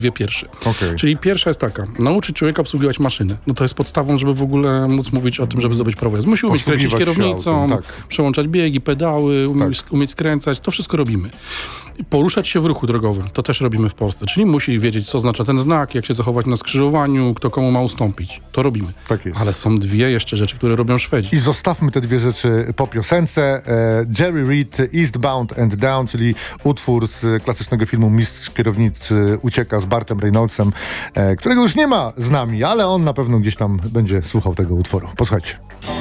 dwie pierwsze. Okay. Czyli pierwsza jest taka, nauczyć człowieka obsługiwać maszynę. No to jest podstawą, żeby w ogóle móc mówić o tym, żeby zdobyć prawo jazdy. Musi umieć kręcić kierownicą, autem, przełączać biegi, pedały, umieć skręcać, to wszystko robimy. Poruszać się w ruchu drogowym, to też robimy w Polsce, czyli musi wiedzieć, co oznacza ten znak, jak się zachować na skrzyżowaniu, kto komu ma ustąpić. To robimy. Tak jest. Ale są dwie jeszcze rzeczy, które robią Szwedzi. I zostawmy te dwie rzeczy po piosence. Jerry Reed, Eastbound and Down, czyli utwór z klasycznego filmu Mistrz Kierownicy ucieka z Bartem Reynoldsem, którego już nie ma z nami, ale on na pewno gdzieś tam będzie słuchał tego utworu. Posłuchajcie.